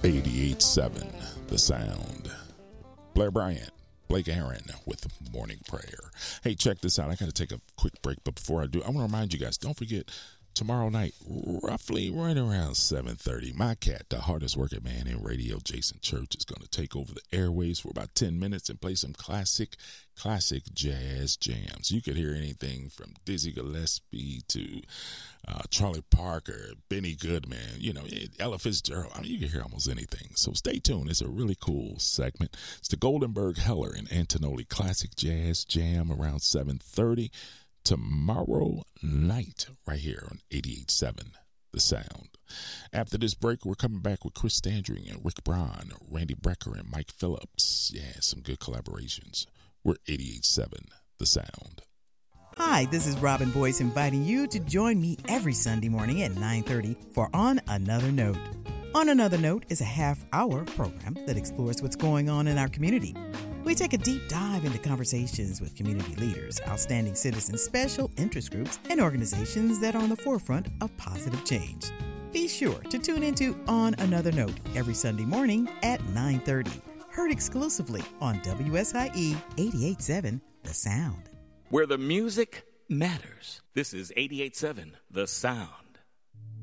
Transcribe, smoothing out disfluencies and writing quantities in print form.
88.7 The Sound. Blair Bryant, Blake Aaron with Morning Prayer. Hey, check this out. I got to take a quick break, but before I do, I want to remind you guys, don't forget, tomorrow night, roughly right around 7:30, my cat, the hardest working man in radio, Jason Church, is going to take over the airways for about 10 minutes and play some classic jazz jams. You could hear anything from Dizzy Gillespie to Charlie Parker, Benny Goodman, Ella Fitzgerald. I mean, you can hear almost anything. So stay tuned. It's a really cool segment. It's the Goldenberg, Heller, and Antonelli Classic Jazz Jam around 7:30 tomorrow night right here on 88.7 The Sound. After this break, we're coming back with Chris Standring and Rick Braun, Randy Brecker, and Mike Phillips. Yeah, some good collaborations. We're 88.7 The Sound. Hi, this is Robin Boyce inviting you to join me every Sunday morning at 9:30 for On Another Note. On Another Note is a half-hour program that explores what's going on in our community. We take a deep dive into conversations with community leaders, outstanding citizens, special interest groups, and organizations that are on the forefront of positive change. Be sure to tune into On Another Note every Sunday morning at 9:30. Heard exclusively on WSIE 88.7 The Sound. Where the music matters. This is 88.7 The Sound.